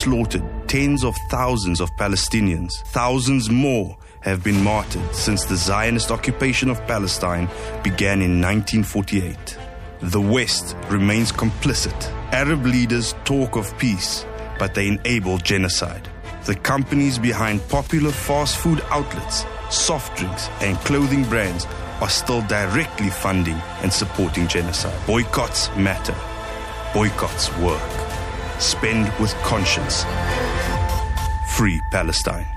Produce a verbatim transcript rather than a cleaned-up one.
slaughtered tens of thousands of Palestinians. Thousands more have been martyred since the Zionist occupation of Palestine began in nineteen forty-eight. The West remains complicit. Arab leaders talk of peace, but they enable genocide. The companies behind popular fast food outlets, soft drinks, and clothing brands are still directly funding and supporting genocide. Boycotts matter. Boycotts work. Spend with conscience. Free Palestine.